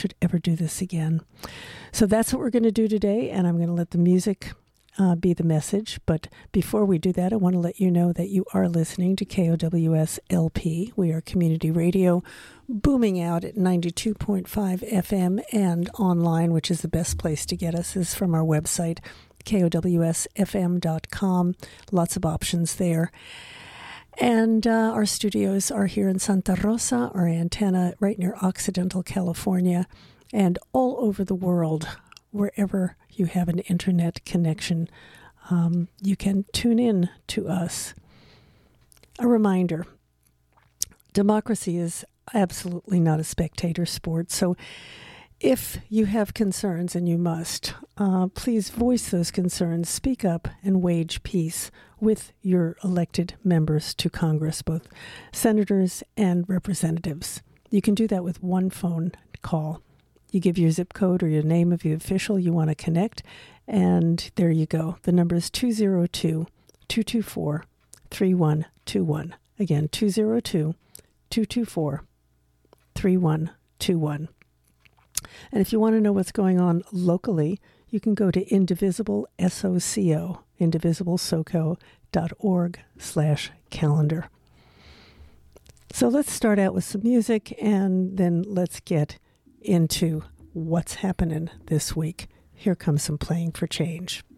should ever do this again. So that's what we're going to do today, and I'm going to let the music be the message. But before we do that, I want to let you know that you are listening to KOWS LP. We are community radio booming out at 92.5 FM and online, which is the best place to get us, is from our website, kowsfm.com. Lots of options there. And our studios are here in Santa Rosa, our antenna right near Occidental, California, and all over the world, wherever you have an internet connection, you can tune in to us. A reminder, democracy is absolutely not a spectator sport, so if you have concerns, and you must, please voice those concerns, speak up, and wage peace with your elected members to Congress, both senators and representatives. You can do that with one phone call. You give your zip code or your name of the official you want to connect, and there you go. The number is 202-224-3121. Again, 202-224-3121. And if you want to know what's going on locally, you can go to Indivisible SOCO, indivisiblesoco.org/calendar. So let's start out with some music, and then let's get into what's happening this week. Here comes some Playing for Change.